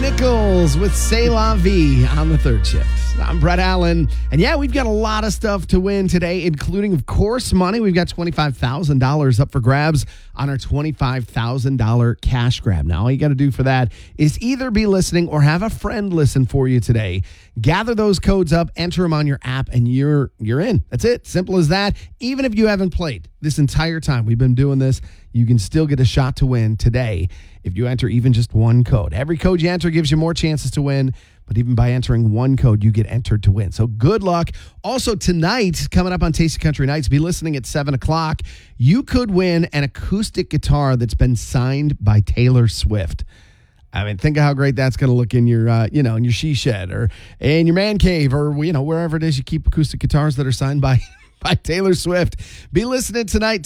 Nichols with C'est La Vie on the third shift. I'm Brett Allen. And yeah, we've got a lot of stuff to win today, including, of course, money. We've got $25,000 up for grabs on our $25,000 cash grab. Now, all you got to do for that is either be listening or have a friend listen for you today. Gather those codes up, enter them on your app, and you're in. That's it. Simple as that. Even if you haven't played this entire time we've been doing this, you can still get a shot to win today if you enter even just one code. Every code you enter gives you more chances to win, but even by entering one code, you get entered to win. So good luck. Also tonight, coming up on Tasty Country Nights, be listening at 7 o'clock, you could win an acoustic guitar that's been signed by Taylor Swift. I mean, think of how great that's going to look in your, in your she shed or in your man cave or, wherever it is you keep acoustic guitars that are signed by Taylor Swift. Be listening tonight.